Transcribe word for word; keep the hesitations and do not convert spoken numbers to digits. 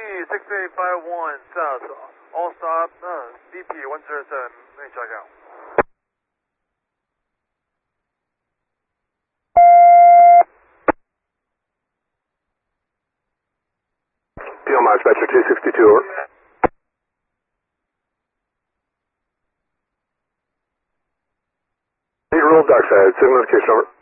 six eight five one south, all stop, uh, B P one zero seven, let me check out. P O Mars Dispatcher two sixty-two, over. Lead rule, dark side, signal indication, over.